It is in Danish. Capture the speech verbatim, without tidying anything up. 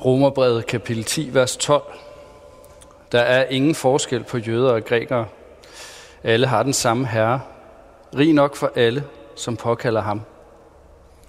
Romerbrevet kapitel ti, vers tolv. Der er ingen forskel på jøder og grækere. Alle har den samme herre, rig nok for alle, som påkalder ham.